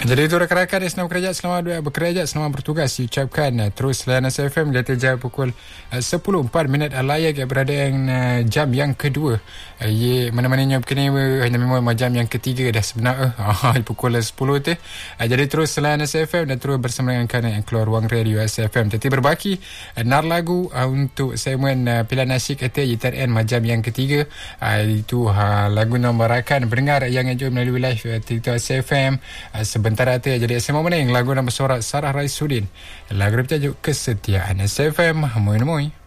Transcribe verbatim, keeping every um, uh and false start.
Jadi itu rakan-rakan yang senang bekerja, selamat bekerja, selamat bertugas diucapkan. Terus layanan S F M di atas pukul sepuluh empat minit layak berada yang jam yang kedua. Ye mana-mananya begini hanya memang jam yang ketiga dah sebenarnya. Ah pukul sepuluh tu. Jadi terus layanan S F M dan terus bersama dengan kalian yang keluar ruang radio S F M. Tetapi berbaki nar lagu untuk segmen pilihan asyik kata Y T N jam yang ketiga. Itu lagu nombor rakan pendengar yang enjoy melalui live TikTok S F M. Sebentar hati jadi S M O Mening lagu nama sorak Sarah Raisuddin. Lagu bertajuk Kesetiaan S F M. Moi moi.